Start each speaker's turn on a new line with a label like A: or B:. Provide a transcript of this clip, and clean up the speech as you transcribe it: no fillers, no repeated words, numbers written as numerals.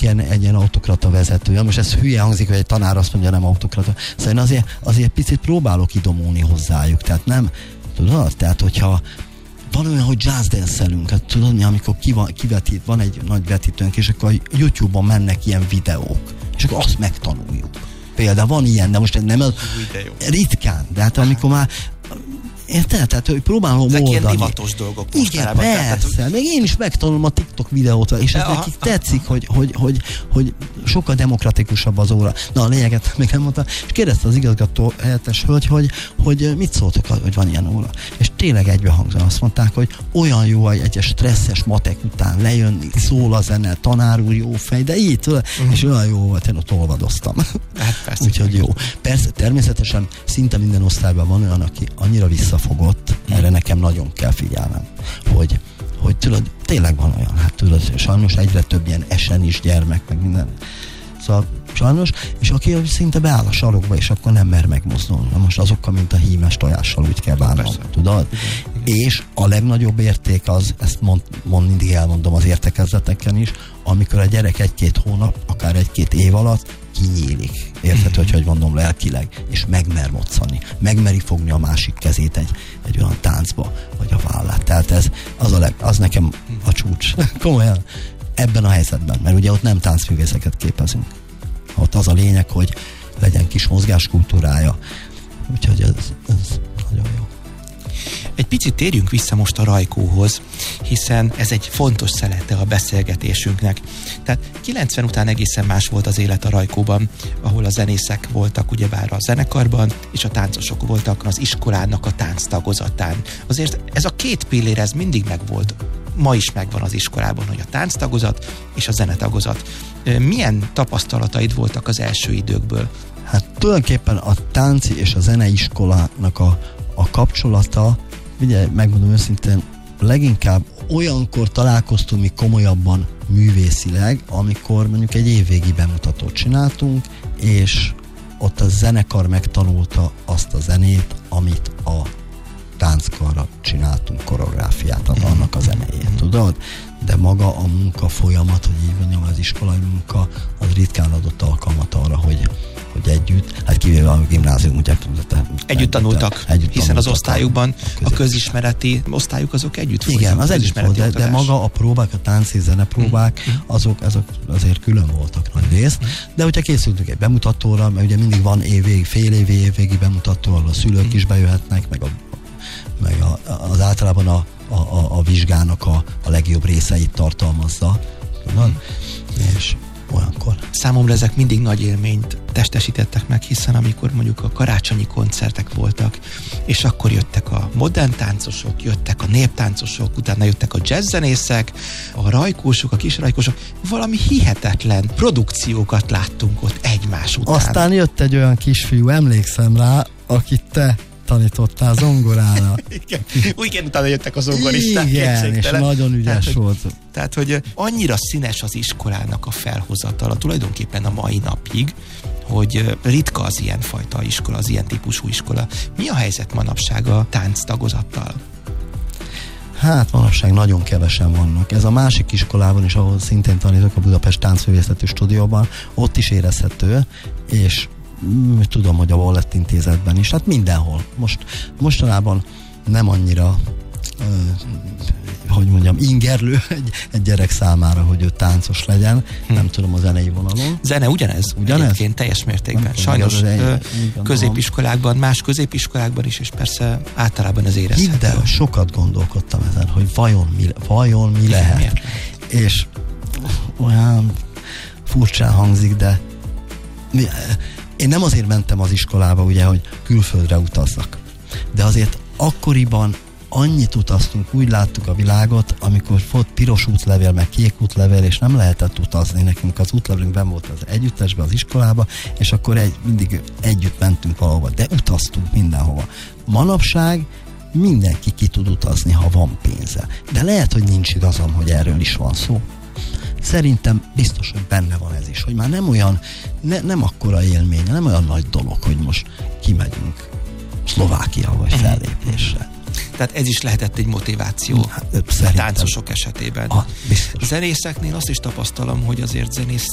A: egy ilyen autokrata vezető. Most ez hülye hangzik, hogy egy tanár azt mondja, nem autokrata. Szóval én azért picit próbálok idomulni hozzájuk. Tehát nem, tudod? Tehát hogyha van olyan, hogy jazz dance-elünk, hát tudod mi, amikor kivetít, van egy nagy vetítőnk, és akkor a YouTube-on mennek ilyen videók, és akkor azt megtanuljuk. Például van ilyen, de most nem az ritkán, de hát amikor már érted? Tehát, hogy próbálom oldani.
B: Ezek ilyen divatos dolgok
A: mostanában. Igen, persze. Tehát, még én is megtanulom a TikTok videót, és ez nekik tetszik, hogy sokkal demokratikusabb az óra. Na, a lényeget még nem mondta. És kérdezte az igazgató helyettes hölgy, hogy mit szóltok, hogy van ilyen óra. És tényleg egybehangzóan azt mondták, hogy olyan jó egy stresszes matek után lejönni, szól a zene, tanár úr jó fej, de így, tudod, és olyan jó volt, én ott olvadoztam.
B: Hát persze.
A: Úgyhogy jó. Persze, természetesen szinte minden osztályban van olyan, aki annyira visszafogott, erre nekem nagyon kell figyelnem, hogy tudod, tényleg van olyan, hát tudod, sajnos egyre több ilyen esenis gyermek, meg minden. Szóval sajnos, és aki szinte beáll a sarokba, és akkor nem mer megmozdulni. Na most azokkal, mint a hímes tojással úgy kell bánnom, tudod? Igen. És a legnagyobb érték az, ezt mindig elmondom az értekezleteken is, amikor a gyerek 1-2 hónap, akár 1-2 év alatt kinyílik. Érthető, hogy mondom, lelkileg, és megmer moccani. Megmeri fogni a másik kezét egy olyan táncba, vagy a vállát. Tehát ez az nekem a csúcs. Komolyan. Ebben a helyzetben, mert ugye ott nem táncművészeket képezünk. Ott az a lényeg, hogy legyen kis mozgáskultúrája. Úgyhogy ez nagyon jó.
B: Egy picit térjünk vissza most a Rajkóhoz, hiszen ez egy fontos szelete a beszélgetésünknek. Tehát 90 után egészen más volt az élet a Rajkóban, ahol a zenészek voltak ugyebár a zenekarban, és a táncosok voltak az iskolának a tánctagozatán. Azért ez a két pillér, ez mindig megvolt. Ma is megvan az iskolában, hogy a tánctagozat és a zenetagozat. Milyen tapasztalataid voltak az első időkből?
A: Hát tulajdonképpen a tánci és a zeneiskolának a kapcsolata, ugye megmondom őszintén, leginkább olyankor találkoztunk mi komolyabban művészileg, amikor mondjuk egy évvégi bemutatót csináltunk, és ott a zenekar megtanulta azt a zenét, amit a tánckarra csináltunk koreográfiát, annak a zenéjét, tudod? De maga a munka folyamat, hogy így mondjam, az iskolai munka, az ritkán adott alkalmat arra, hogy együtt, hát kivéve a gimnázium, ugye
B: együtt tanultak, hiszen az osztályukban a közismereti osztályuk azok együtt voltak.
A: Igen, az együtt volt, de maga a próbák, a tánc és zenepróbák, azok azért külön voltak nagy rész, de hogyha készültünk egy bemutatóra, mert ugye mindig van évvégi bemutató, ahol a szülők is bejöhetnek, meg az általában a vizsgának a legjobb részeit tartalmazza. És olyankor.
B: Számomra ezek mindig nagy élményt testesítettek meg, hiszen amikor mondjuk a karácsonyi koncertek voltak, és akkor jöttek a modern táncosok, jöttek a néptáncosok, utána jöttek a jazzzenészek, a rajkósok, a kis rajkósok, valami hihetetlen produkciókat láttunk ott egymás után.
A: Aztán jött egy olyan kisfiú, emlékszem rá, akit te tanítottál zongorára.
B: Igen, utána jöttek a zongoristák.
A: Igen, és nagyon ügyes volt.
B: Tehát, hogy annyira színes az iskolának a felhozatala, tulajdonképpen a mai napig, hogy ritka az ilyen fajta iskola, az ilyen típusú iskola. Mi a helyzet manapság a tánctagozattal?
A: Hát manapság nagyon kevesen vannak. Ez a másik iskolában is, ahol szintén tanítok, a Budapest Táncművészeti Stúdióban, ott is érezhető, és tudom, hogy a Wallett Intézetben is, hát mindenhol. Mostanában nem annyira hogy mondjam, ingerlő egy gyerek számára, hogy ő táncos legyen. Nem tudom, a zenei vonalon.
B: Zene ugyanez? Egyébként teljes mértékben. Sajnos középiskolákban, más középiskolákban is, és persze általában ez érezhető.
A: Hidd el, sokat gondolkodtam ezen, hogy vajon mi lehet. Miért? És olyan furcsán hangzik, de én nem azért mentem az iskolába, ugye, hogy külföldre utazzak. De azért akkoriban annyit utaztunk, úgy láttuk a világot, amikor volt piros útlevél, meg kék útlevél, és nem lehetett utazni. Nekünk az útlevelünk benn volt az együttesbe, az iskolába, és akkor mindig együtt mentünk valahova, de utaztunk mindenhova. Manapság mindenki ki tud utazni, ha van pénze. De lehet, hogy nincs igazam, hogy erről is van szó. Szerintem biztos, hogy benne van ez is, hogy már nem olyan, nem akkora élmény, nem olyan nagy dolog, hogy most kimegyünk Szlovákia vagy fellépésre.
B: Tehát ez is lehetett egy motiváció a táncosok esetében. A zenészeknél azt is tapasztalom, hogy azért zenész